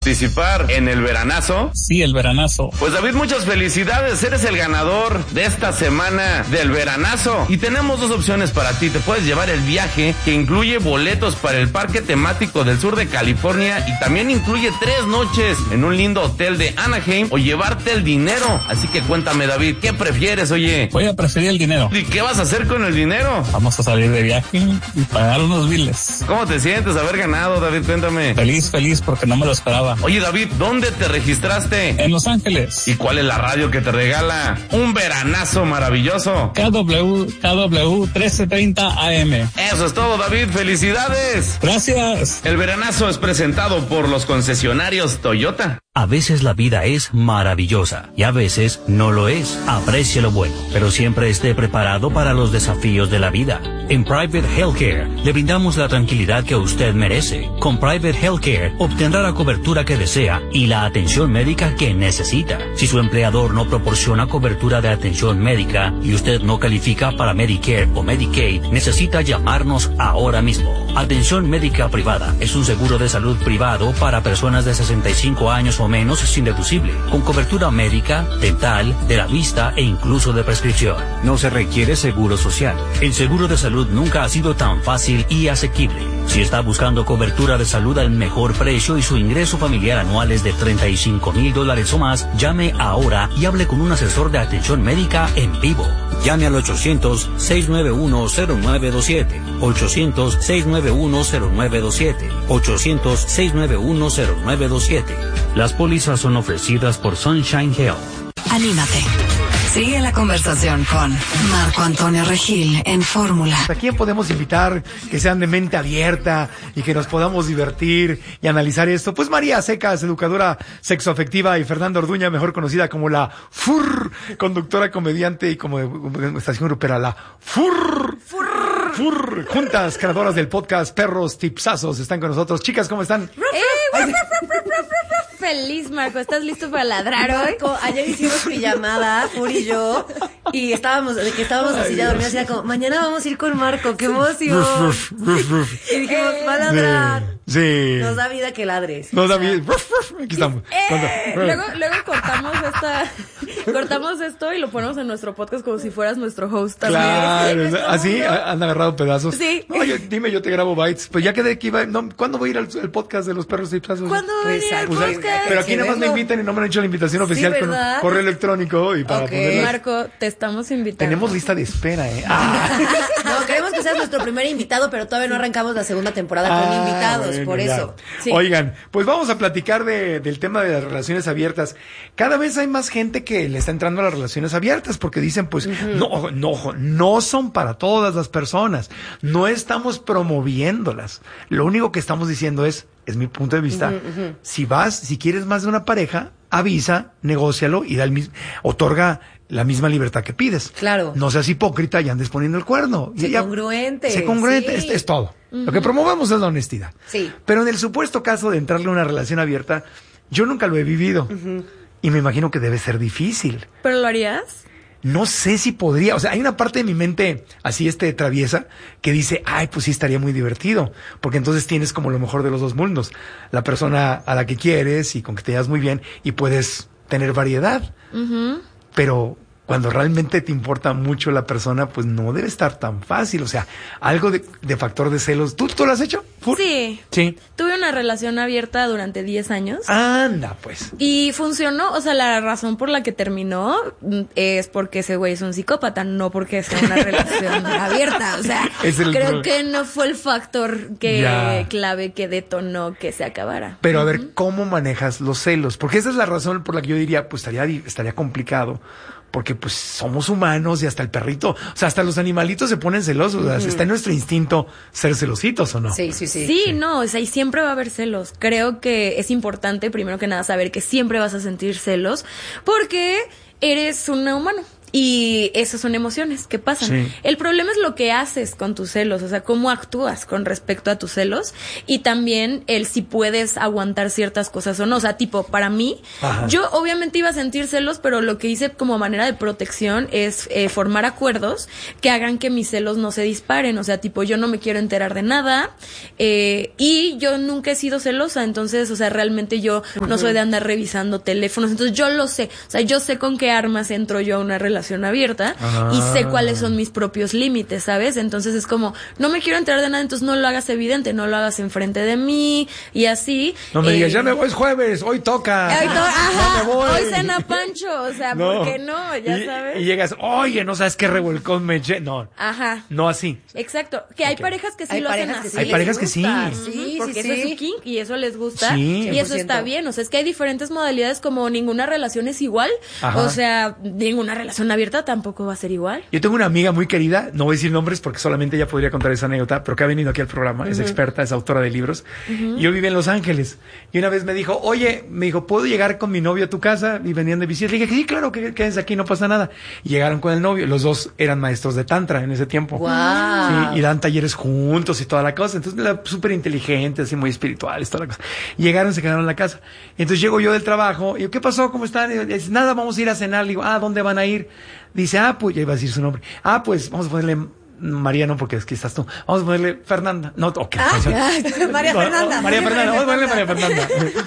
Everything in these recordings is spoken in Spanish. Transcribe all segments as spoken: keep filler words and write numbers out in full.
Participar en el veranazo. Sí, el veranazo. Pues David, muchas felicidades, eres el ganador de esta semana del veranazo y tenemos dos opciones para ti. Te puedes llevar el viaje que incluye boletos para el parque temático del sur de California y también incluye tres noches en un lindo hotel de Anaheim o llevarte el dinero. Así que cuéntame, David, ¿qué prefieres, oye? Voy a preferir el dinero. ¿Y qué vas a hacer con el dinero? Vamos a salir de viaje y pagar unos biles. ¿Cómo te sientes haber ganado, David? Cuéntame. Feliz, feliz porque no me lo esperaba. Oye, David, ¿dónde te registraste? En Los Ángeles. ¿Y cuál es la radio que te regala un veranazo maravilloso? K W, K W trece treinta A M. Eso es todo, David. ¡Felicidades! Gracias. El veranazo es presentado por los concesionarios Toyota. A veces la vida es maravillosa y a veces no lo es. Aprecie lo bueno, pero siempre esté preparado para los desafíos de la vida. En Private Healthcare le brindamos la tranquilidad que usted merece. Con Private Healthcare obtendrá la cobertura que desea y la atención médica que necesita. Si su empleador no proporciona cobertura de atención médica y usted no califica para Medicare o Medicaid, necesita llamarnos ahora mismo. Atención médica privada es un seguro de salud privado para personas de sesenta y cinco años o menos sin deducible, con cobertura médica, dental, de la vista e incluso de prescripción. No se requiere seguro social. El seguro de salud nunca ha sido tan fácil y asequible. Si está buscando cobertura de salud al mejor precio y su ingreso familiar anual es de treinta y cinco mil dólares o más, llame ahora y hable con un asesor de atención médica en vivo. Llame al ochocientos, seis nueve uno, cero nueve dos siete, ochocientos, seis nueve uno, cero nueve dos siete, ochocientos, seis nueve uno, cero nueve dos siete. Las pólizas son ofrecidas por Sunshine Health. Anímate. Sigue la conversación con Marco Antonio Regil en Fórmula. ¿A quién podemos invitar que sean de mente abierta y que nos podamos divertir y analizar esto? Pues María Secas, educadora sexoafectiva, y Fernanda Orduña, mejor conocida como la F U R, conductora, comediante y como de estación grupera, la F U R. F U R. F U R. Juntas, creadoras del podcast Perros Tipsazos, están con nosotros. Chicas, ¿cómo están? ¡Eh! Feliz, Marco. ¿Estás listo para ladrar hoy? Marco, ayer hicimos pijamada, Furi y yo, y estábamos, de que estábamos así ya dormidos, así como, mañana vamos a ir con Marco, qué emoción. Y dijimos, va a ladrar. Sí. Nos da vida que ladres. Nos da vida. Aquí estamos. Eh, luego, luego cortamos esta, cortamos esto y lo ponemos en nuestro podcast como si fueras nuestro host también. Claro, Sí, así han agarrado pedazos. Sí. No, yo, dime, yo te grabo bytes. Pues ya quedé que iba. No, ¿cuándo voy a ir al el podcast de los Perros Tipsazos? ¿Cuándo va a venir el Pues, podcast? pero aquí Sí, nada más me vengo. invitan y no me han hecho la invitación oficial Sí, con ¿verdad? correo electrónico y para Ok. ponerlas. Marco, te estamos invitando. Tenemos lista de espera, ¿eh? Ah. No, queremos que seas nuestro primer invitado, pero todavía no arrancamos la segunda temporada con Ah, invitados, bueno, por ya. eso. Sí. Oigan, pues vamos a platicar de, del tema de las relaciones abiertas. Cada vez hay más gente que le está entrando a las relaciones abiertas porque dicen, pues, uh-huh. no, no, no son para todas las personas. No estamos promoviéndolas. Lo único que estamos diciendo es, es mi punto de vista, uh-huh, uh-huh. si vas, si quieres más de una pareja, avisa, negócialo y da el mismo, otorga la misma libertad que pides. Claro. No seas hipócrita y andes poniendo el cuerno. Sé Y ya, congruente. Sé congruente, Sí. es, es todo. Uh-huh. Lo que promovemos es la honestidad. Sí. Pero en el supuesto caso de entrarle a una relación abierta, yo nunca lo he vivido. Uh-huh. Y me imagino que debe ser difícil. ¿Pero lo harías? No sé si podría, o sea, hay una parte de mi mente así este traviesa que dice, ay, pues sí estaría muy divertido, porque entonces tienes como lo mejor de los dos mundos, la persona a la que quieres y con que te llevas muy bien y puedes tener variedad, Uh-huh. pero cuando realmente te importa mucho la persona, pues no debe estar tan fácil, o sea, algo de, de factor de celos. ¿Tú, tú lo has hecho? ¿Fur? Sí. Sí. Tuve una relación abierta durante diez años. Anda, pues. Y funcionó, o sea, la razón por la que terminó mm, es porque ese güey es un psicópata, no porque sea una relación abierta. O sea, Es el creo pro- que no fue el factor que Ya. clave que detonó que se acabara. Pero a ver, ¿cómo manejas los celos? Porque esa es la razón por la que yo diría, pues estaría, di- estaría complicado. Porque pues somos humanos y hasta el perrito, o sea, hasta los animalitos se ponen celosos. O sea, está en nuestro instinto ser celositos, ¿o no? Sí, sí, sí. Sí, no, o sea, y siempre va a haber celos. Creo que es importante, primero que nada, saber que siempre vas a sentir celos porque eres un humano Y esas son emociones que pasan. Sí. El problema es lo que haces con tus celos, o sea, cómo actúas con respecto a tus celos y también el si puedes aguantar ciertas cosas o no. O sea, tipo, para mí, Ajá. yo obviamente iba a sentir celos, pero lo que hice como manera de protección es eh, formar acuerdos que hagan que mis celos no se disparen. O sea, tipo, yo no me quiero enterar de nada eh, y yo nunca he sido celosa, entonces, o sea, realmente yo uh-huh. no soy de andar revisando teléfonos, entonces yo lo sé. O sea, yo sé con qué armas entro yo a una relación abierta ah. y sé cuáles son mis propios límites, ¿sabes? Entonces es como, no me quiero enterar de nada, entonces no lo hagas evidente, no lo hagas enfrente de mí y así. No me eh, digas, ya me voy, es jueves, hoy toca. Hoy, to- ajá, ya me voy. hoy cena Pancho, o sea, no. ¿por qué no? Ya y, sabes. Y llegas, oye, no sabes qué revolcón me eché. No, ajá. no así. Exacto, que hay okay. parejas que sí hay lo hacen parejas así. que Hay parejas que sí. Sí, porque sí, eso sí. es su kink y eso les gusta Sí. y cien por eso ciento. está bien, o sea, es que hay diferentes modalidades, como ninguna relación es igual, Ajá. o sea, ninguna relación abierta tampoco va a ser igual. Yo tengo una amiga muy querida, no voy a decir nombres porque solamente ella podría contar esa anécdota, pero que ha venido aquí al programa, uh-huh. es experta, es autora de libros. Uh-huh. Y yo vivía en Los Ángeles. Y una vez me dijo, oye, me dijo, ¿puedo llegar con mi novio a tu casa? Y venían de visita. Le dije, sí, claro, que quédense aquí, no pasa nada. Y llegaron con el novio. Los dos eran maestros de tantra en ese tiempo. Wow. Sí, y dan talleres juntos y toda la cosa. Entonces, súper inteligentes, así muy espirituales, toda la cosa. Y llegaron, se quedaron en la casa. Entonces llego yo del trabajo. Y yo, ¿qué pasó? ¿Cómo están? Y dice, nada, vamos a ir a cenar. Le digo, ah, ¿dónde van a ir? Dice, ah, pues, ya iba a decir su nombre. Ah, pues, vamos a ponerle María, no, porque es que estás tú. Vamos a ponerle Fernanda. No, ok. Ah, María Fernanda. No, María Fernanda, vamos a ponerle María Fernanda.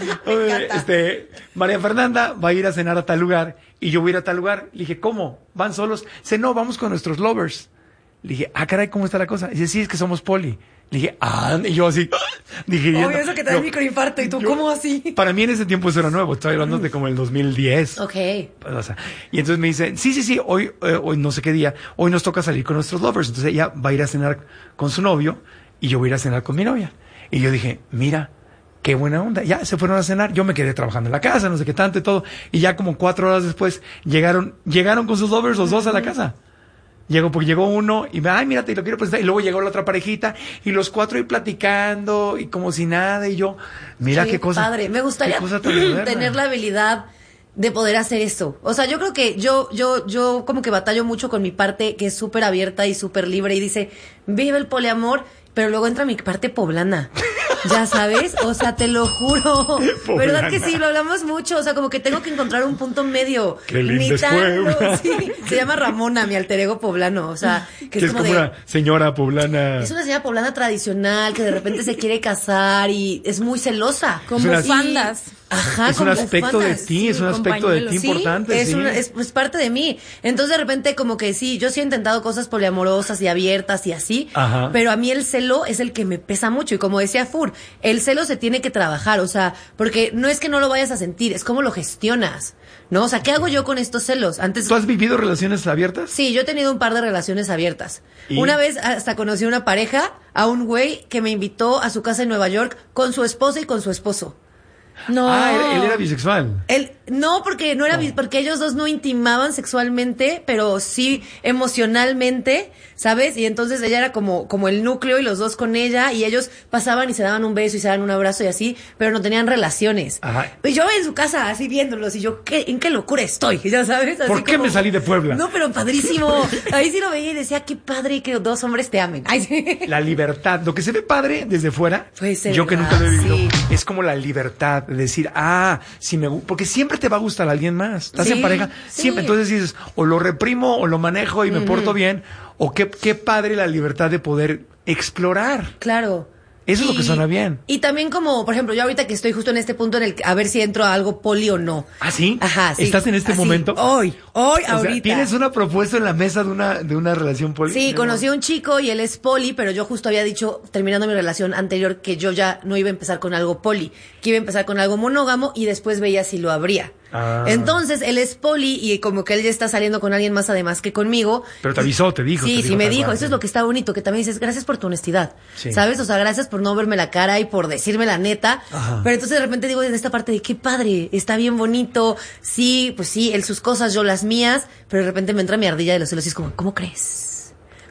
este, María Fernanda va a ir a cenar a tal lugar y yo voy a ir a tal lugar. Le dije, ¿cómo? ¿Van solos? Dice, no, vamos con nuestros lovers. Le dije, ah, caray, ¿cómo está la cosa? Dice, sí, es que somos poli. Le dije, ah, y yo así, dije, obvio, eso que te da el microinfarto, y tú, yo, ¿cómo así? Para mí en ese tiempo eso era nuevo, estoy hablando de como el dos mil diez. Ok. O sea, y entonces me dice, sí, sí, sí, hoy, eh, hoy no sé qué día, hoy nos toca salir con nuestros lovers. Entonces ella va a ir a cenar con su novio y yo voy a ir a cenar con mi novia. Y yo dije, mira, qué buena onda. Ya se fueron a cenar, yo me quedé trabajando en la casa, no sé qué tanto y todo. Y ya como cuatro horas después llegaron, llegaron con sus lovers los dos a la casa. Llegó, porque llegó uno y me, ay, mira, te lo quiero presentar. Y luego llegó la otra parejita y los cuatro ahí platicando y como si nada. Y yo, mira qué, qué cosa. Padre, me gustaría tener la habilidad de poder hacer eso. O sea, yo creo que yo, yo, yo como que batallo mucho con mi parte que es súper abierta y súper libre y dice, vive el poliamor, pero luego entra mi parte poblana. Ya sabes, o sea, te lo juro. Poblana. ¿Verdad que sí? Lo hablamos mucho. O sea, como que tengo que encontrar un punto medio. Qué lindo es Puebla. Sí, se llama Ramona, mi alter ego poblano. O sea, que, que es, es como, como de, una señora poblana. Es una señora poblana tradicional que de repente se quiere casar y es muy celosa. Como bufandas. Ajá, es un aspecto bufandas. de ti, sí, es un aspecto de ti sí, importante. Es, sí. una, es, es parte de mí. Entonces de repente como que sí, yo sí he intentado cosas poliamorosas y abiertas y así, Ajá. pero a mí el celo es el que me pesa mucho. Y como decía Fur, el celo se tiene que trabajar, o sea, porque no es que no lo vayas a sentir, es cómo lo gestionas, ¿no? O sea, ¿qué hago yo con estos celos? Antes. ¿Tú has vivido relaciones abiertas? Sí, yo he tenido un par de relaciones abiertas. ¿Y? Una vez hasta conocí a una pareja, a un güey que me invitó a su casa en Nueva York con su esposa y con su esposo. No. Ah, él, él era bisexual. Él, no, porque no era, no. porque ellos dos no intimaban sexualmente, pero sí emocionalmente, ¿sabes? Y entonces ella era como, como el núcleo y los dos con ella, y ellos pasaban y se daban un beso y se daban un abrazo y así, pero no tenían relaciones. Ajá. Y yo en su casa así viéndolos, y yo, ¿qué, ¿en qué locura estoy? Ya sabes. Así ¿Por qué como, me salí de Puebla? No, pero padrísimo. Ahí sí lo veía y decía, qué padre que dos hombres te amen. Ay, sí. La libertad, lo que se ve padre desde fuera, Puede ser, yo que nunca lo he vivido, sí. es como la libertad de decir, ah, si me porque siempre te va a gustar a alguien más. Estás sí, en pareja, sí. siempre. Entonces dices, o lo reprimo o lo manejo y me uh-huh. porto bien, o qué, qué padre la libertad de poder explorar. Claro. Eso y, es lo que suena bien. Y también como, por ejemplo, yo ahorita que estoy justo en este punto en el a ver si entro a algo poli o no. ¿Ah, sí? Ajá, sí. ¿Estás en este así, momento? Hoy, hoy, o ahorita. Sea, ¿tienes una propuesta en la mesa de una, de una relación poli? Sí, no. conocí a un chico y él es poli, pero yo justo había dicho, terminando mi relación anterior, que yo ya no iba a empezar con algo poli, que iba a empezar con algo monógamo y después veía si lo abría. Ah. Entonces, él es poli y como que él ya está saliendo con alguien más además que conmigo. Pero te avisó, te dijo. Sí, te sí, dijo, me tal dijo. cual, Eso sí. es lo que está bonito, que también dices, gracias por tu honestidad. Sí. ¿Sabes? O sea, gracias por no verme la cara y por decirme la neta. Ajá. Pero entonces de repente digo en esta parte de qué padre, está bien bonito. Sí, pues sí, él sus cosas, yo las mías. Pero de repente me entra mi ardilla de los celos y es como, ¿cómo crees?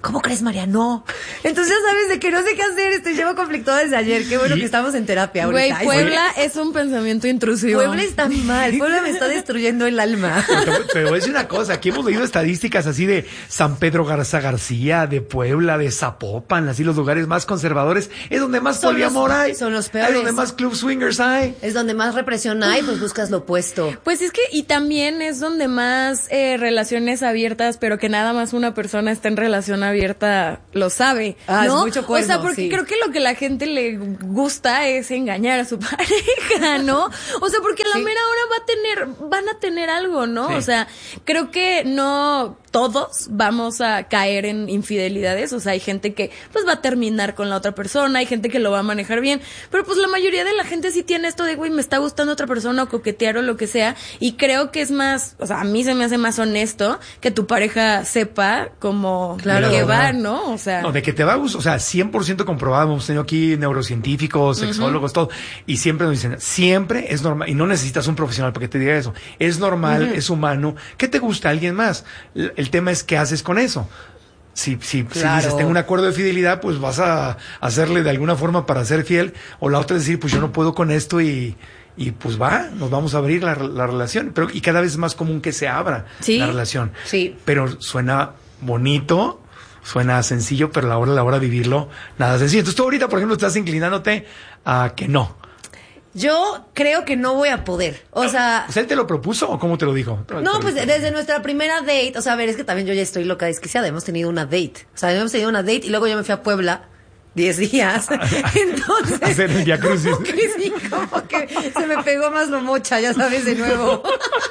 ¿cómo crees, María? No. Entonces, ya sabes de que no sé qué hacer, estoy llevo conflicto desde ayer. Qué bueno Y- que estamos en terapia Güey, ahorita. Puebla es un pensamiento intrusivo. Puebla está mal. Puebla me está destruyendo el alma. Pero, te- pero voy a decir una cosa, aquí hemos leído estadísticas así de San Pedro Garza García, de Puebla, de Zapopan, así los lugares más conservadores, es donde más Son poliamor los- hay. son los Es peores. donde más club swingers hay. Es donde más represión hay, pues buscas lo opuesto. Pues es que, y también es donde más eh, relaciones abiertas, pero que nada más una persona está en relación abierta, lo sabe, Ah, ¿no? es mucho cuerno, o sea, porque sí. creo que lo que la gente le gusta es engañar a su pareja, ¿no? O sea, porque a la Sí. mera hora va a tener, van a tener algo, ¿no? Sí. O sea, creo que no todos vamos a caer en infidelidades, o sea, hay gente que pues va a terminar con la otra persona, hay gente que lo va a manejar bien, pero pues la mayoría de la gente sí tiene esto de, güey, me está gustando otra persona o coquetear o lo que sea, y creo que es más, o sea, a mí se me hace más honesto que tu pareja sepa como Claro. que va, Verdad. ¿no? O sea, No, de que te va a gustar, o sea, cien por ciento comprobado, hemos tenido aquí neurocientíficos, sexólogos, todo, y siempre nos dicen, siempre es normal, y no necesitas un profesional para que te diga eso, es normal, es humano, que te gusta alguien más, L- el tema es qué haces con eso. Si, si, Claro. si dices, tengo un acuerdo de fidelidad, pues vas a hacerle de alguna forma para ser fiel, o la otra es decir, pues yo no puedo con esto y... Y pues va, nos vamos a abrir la, la relación, pero y cada vez es más común que se abra Sí. la relación. Sí. Pero suena bonito, suena sencillo, pero a la hora, a la hora de vivirlo, nada sencillo. Entonces tú ahorita, por ejemplo, estás inclinándote a que no. Yo creo que no voy a poder. O sea, O sea, ¿él te lo propuso o cómo te lo dijo? no, pues desde nuestra primera date, o sea, a ver, es que también yo ya estoy loca desquiciada, hemos tenido una date. O sea, hemos tenido una date y luego yo me fui a Puebla diez días. Entonces, Hacer el Via Crucis. como que sí, como que se me pegó más lo mocha, ya sabes, de nuevo.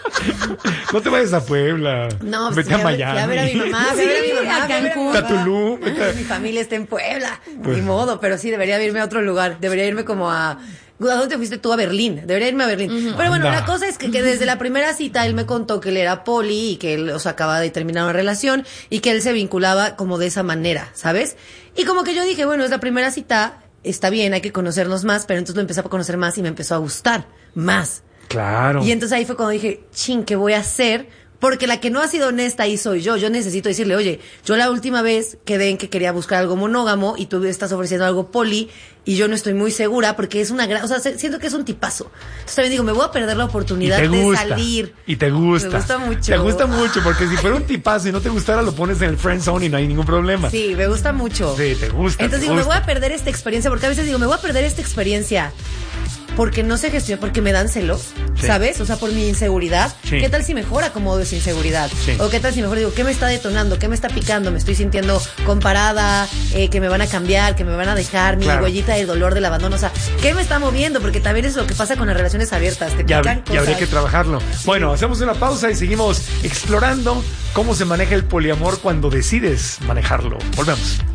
No te vayas a Puebla. No, pues, vete a fui ver- Miami. fui a ver a mi mamá, fui a ver a mi Sí, mamá, a fui a ver a mi Cancún. mamá. A Tulum. Mi familia está en Puebla, Pues- ni modo, pero sí debería irme a otro lugar, debería irme como a... ¿A dónde te fuiste tú? A Berlín, debería irme a Berlín. Pero bueno, Anda. la cosa es que, que desde la primera cita él me contó que él era poli y que él, o sea, acababa de terminar una relación y que él se vinculaba como de esa manera, ¿sabes? Y como que yo dije, bueno, es la primera cita, está bien, hay que conocernos más, pero entonces lo empecé a conocer más y me empezó a gustar más. Claro. Y entonces ahí fue cuando dije, chin, ¿qué voy a hacer? Porque la que no ha sido honesta ahí soy yo. Yo necesito decirle, oye, yo la última vez quedé en que quería buscar algo monógamo y tú estás ofreciendo algo poli y yo no estoy muy segura porque es una gran... O sea, se- siento que es un tipazo. Entonces también digo, me voy a perder la Y oportunidad te de gusta. salir. Y te gusta. Me gusta mucho. Te gusta mucho, porque si fuera un tipazo y no te gustara, lo pones en el friend zone y no hay ningún problema. Sí, me gusta mucho. Sí, te gusta. Entonces te digo, me gusta. voy a perder esta experiencia, porque a veces digo, me voy a perder esta experiencia porque no sé gestionar, porque me dan celos, Sí. ¿sabes? O sea, por mi inseguridad. Sí. ¿Qué tal si mejor acomodo esa inseguridad? Sí. O qué tal si mejor digo, ¿qué me está detonando? ¿Qué me está picando? Me estoy sintiendo comparada, eh, que me van a cambiar, que me van a dejar mi Claro. huellita del dolor del abandono. O sea, ¿qué me está moviendo? Porque también es lo que pasa con las relaciones abiertas. Te Ya, pican ya habría cosas. que trabajarlo. Bueno, hacemos una pausa y seguimos explorando cómo se maneja el poliamor cuando decides manejarlo. Volvemos.